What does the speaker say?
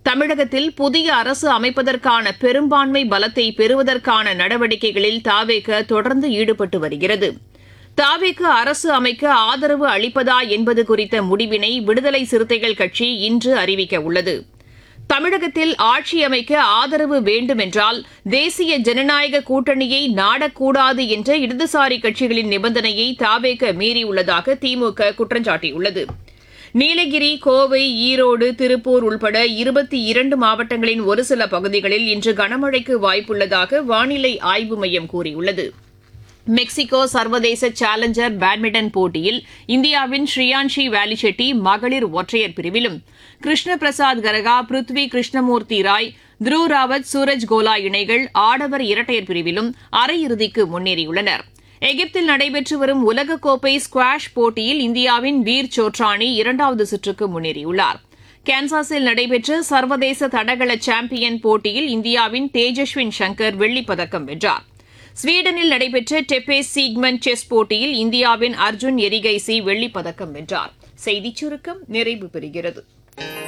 தமிழகத்தில் புதிய அரசு அமைப்பதற்கான பெரும்பான்மை பலத்தை பெறுவதற்கான நடவடிக்கைகளில் தாவேக தொடர்ந்து ஈடுபட்டு வருகிறது. தாவேக அரசு அமைக்க ஆதரவு அளிப்பதா என்பது குறித்த முடிவினை விடுதலை சிறுத்தைகள் கட்சி இன்று அறிவிக்க உள்ளது. தமிழகத்தில் ஆட்சி அமைக்க ஆதரவு வேண்டுமென்றால் தேசிய ஜனநாயக கூட்டணியை நாடக்கூடாது என்ற இடதுசாரி கட்சிகளின் நிபந்தனையை தாவேக மீறியுள்ளதாக திமுக குற்றம் சாட்டியுள்ளது. நீலகிரி, கோவை, ஈரோடு, திருப்பூர் உள்பட 22 மாவட்டங்களின் ஒரு சில பகுதிகளில் இன்று கனமழைக்கு வாய்ப்புள்ளதாக வானிலை ஆய்வு மையம் கூறியுள்ளது. மெக்சிகோ சர்வதேச சேலஞ்சர் பேட்மிண்டன் போட்டியில் இந்தியாவின் ஸ்ரீயான்ஷி வேலிச்செட்டி மகளிர் ஒற்றையர் பிரிவிலும், கிருஷ்ண பிரசாத் கரகா, பிருத்வி கிருஷ்ணமூர்த்தி ராய், த்ருவ் ராவத், சூரஜ் கோலா இணைகள் ஆடவர் இரட்டையர் பிரிவிலும் அரையிறுதிக்கு முன்னேறியுள்ளனர். எகிப்தில் நடைபெற்று வரும் உலகக்கோப்பை ஸ்குவாஷ் போட்டியில் இந்தியாவின் வீர் சோட்ரானி 2வது சுற்றுக்கு முன்னேறியுள்ளார். கான்சாஸில் நடைபெற்ற சர்வதேச தடகள சாம்பியன் போட்டியில் இந்தியாவின் தேஜஸ்வின் சங்கர் வெள்ளிப்பதக்கம் வென்றார். ஸ்வீடனில் நடைபெற்ற டெப்பேஸ் சீக்மன் செஸ் போட்டியில் இந்தியாவின் அர்ஜுன் எரிகைசி வெள்ளிப்பதக்கம் வென்றார். செய்திச் சுருக்கம் நிறைவு பெறுகிறது.